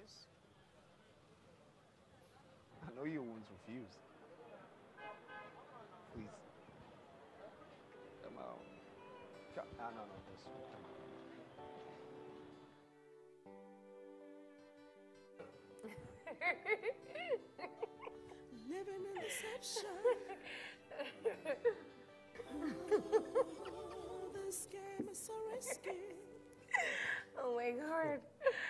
refuse. I know you won't refuse. Please, come on. Ah, no, no, this one. Come on. Living in deception. Oh, this game is so risky. Oh my God.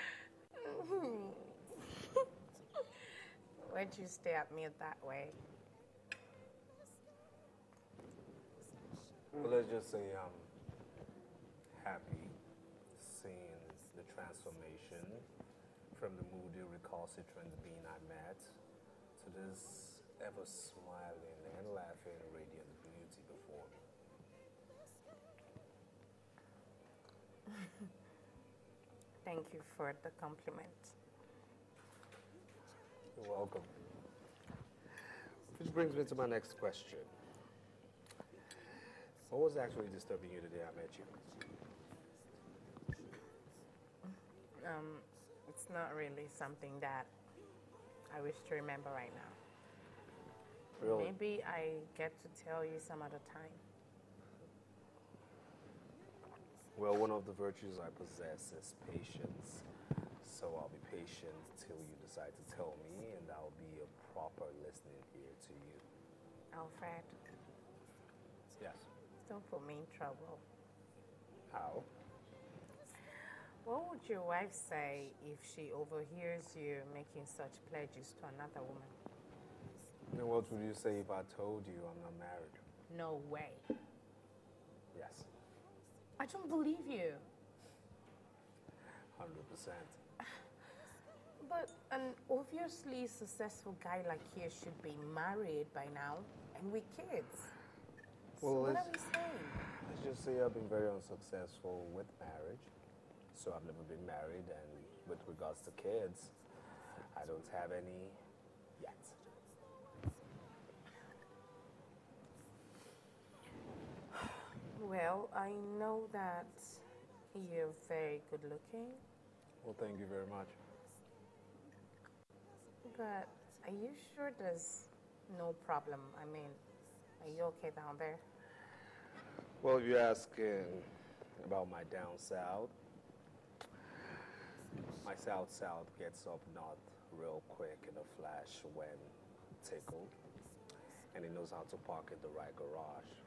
Why'd you stare at me that way? Well, let's just say I'm happy seeing the transformation from the moody, recalcitrant being I met to this ever smiling and laughing, radiant beauty before me. Thank you for the compliment. You're welcome. Which brings me to my next question. What was actually disturbing you the day I met you? It's not really something that I wish to remember right now. Really? Maybe I get to tell you some other time. Well, one of the virtues I possess is patience. So I'll be patient till you decide to tell me, and I'll be a proper listening ear to you. Alfred, Yes. don't put me in trouble. How? What would your wife say if she overhears you making such pledges to another woman? And what would you say if I told you I'm not married? No way. Yes. I don't believe you. 100%. But an obviously successful guy like you should be married by now and with kids. So Well, what let's- are we saying? Let's just say I've been very unsuccessful with marriage. So I've never been married, and with regards to kids, I don't have any yet. Well, I know that you're very good looking, Well, thank you very much. but are you sure there's no problem? I mean, are you okay down there? Well, if you're asking about my down south, my south south gets up north real quick in a flash when tickled, and he knows how to park in the right garage.